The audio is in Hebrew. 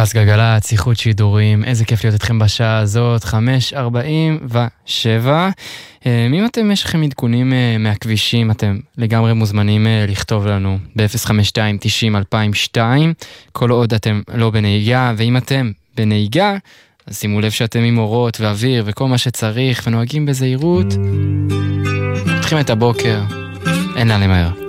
גלגלצ, גלגלצ, איכות שידורים, איזה כיף להיות אתכם בשעה הזאת, 5:47. אם אתם, יש לכם עדכונים מהכבישים, אתם לגמרי מוזמנים לכתוב לנו ב-052-90-2002, כל עוד אתם לא בנהיגה, ואם אתם בנהיגה, אז שימו לב שאתם עם אורות ואוויר וכל מה שצריך, ונוהגים בזהירות. פותחים את הבוקר, אין לה למהר.